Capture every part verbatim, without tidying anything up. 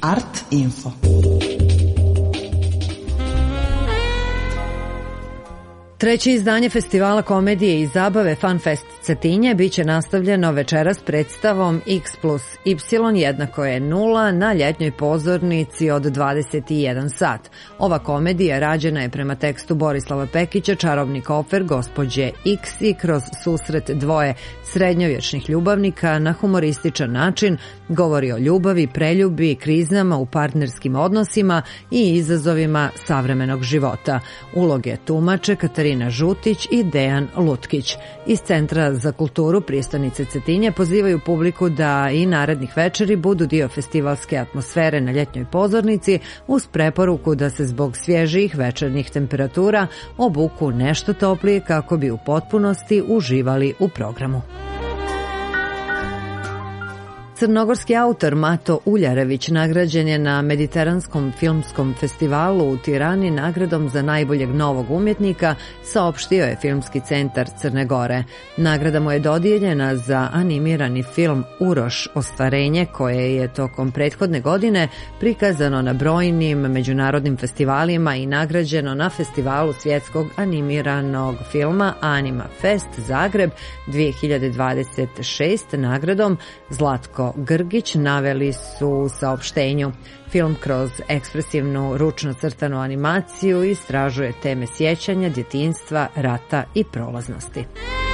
Art Info. Treće izdanje Festivala komedije i zabave FunFest Cetinje biće nastavljeno večeras predstavom X plus Y jednako je nula na ljetnjoj pozornici od dvadeset jedan sat. Ova komedija rađena je prema tekstu Borislava Pekića, Čarobni kofer gospođe X i kroz susret dvoje srednjovječnih ljubavnika na humorističan način govori o ljubavi, preljubi, krizama u partnerskim odnosima i izazovima savremenog života. Uloge tumače Katarina Žutić i Dejan Lutkić. Iz Centra za kulturu prijestonice Cetinje pozivaju publiku da i narednih večeri budu dio festivalske atmosfere na ljetnjoj pozornici uz preporuku da se zbog svježijih večernjih temperatura obuku nešto toplije kako bi u potpunosti uživali u programu. Crnogorski autor Mato Uljarević nagrađen je na Mediteranskom filmskom festivalu u Tirani nagradom za najboljeg novog umjetnika, saopštio je Filmski centar Crne Gore. Nagrada mu je dodijeljena za animirani film Uroš ostvarenje, koje je tokom prethodne godine prikazano na brojnim međunarodnim festivalima i nagrađeno na Festivalu svjetskog animiranog filma Anima Fest Zagreb dvije hiljade dvadeset šeste nagradom Zlatko Grgić, naveli su u saopštenju. Film kroz ekspresivnu ručno crtanu animaciju istražuje teme sjećanja, djetinjstva, rata i prolaznosti.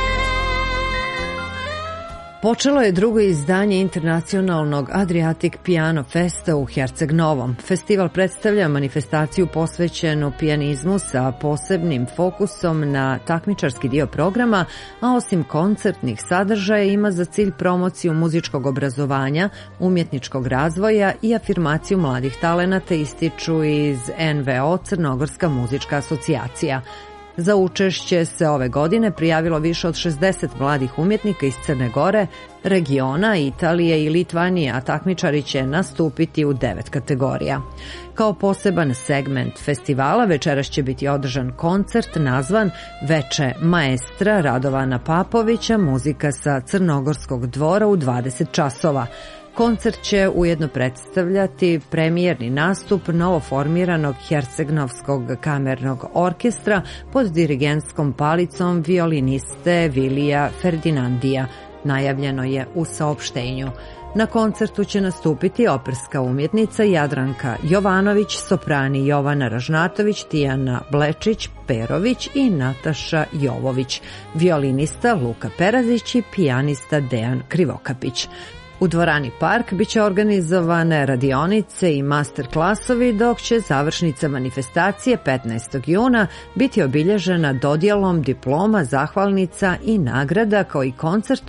Počelo je drugo izdanje internacionalnog Adriatic Piano Festa u Herceg Novom. Festival predstavlja manifestaciju posvećenu pijanizmu sa posebnim fokusom na takmičarski dio programa, a osim koncertnih sadržaja ima za cilj promociju muzičkog obrazovanja, umjetničkog razvoja i afirmaciju mladih talenata, ističu iz N V O Crnogorska muzička asocijacija. Za učešće se ove godine prijavilo više od šezdeset mladih umjetnika iz Crne Gore, regiona, Italije i Litvanije, a takmičari će nastupiti u devet kategorija. Kao poseban segment festivala večeras će biti održan koncert nazvan Veče maestra Radovana Papovića, muzika sa Crnogorskog dvora u dvadeset časova. Koncert će ujedno predstavljati premijerni nastup novoformiranog Hercegnovskog kamernog orkestra pod dirigentskom palicom violiniste Vilija Ferdinandija, najavljeno je u saopštenju. Na koncertu će nastupiti operska umjetnica Jadranka Jovanović, soprani Jovana Ražnatović, Tijana Blečić-Perović i Nataša Jovović, violinista Luka Perazić i pijanista Dejan Krivokapić. U dvorani Park biće organizovane radionice i master klasovi, dok će završnica manifestacije petnaestog juna biti obilježena dodjelom diploma, zahvalnica i nagrada, kao i koncert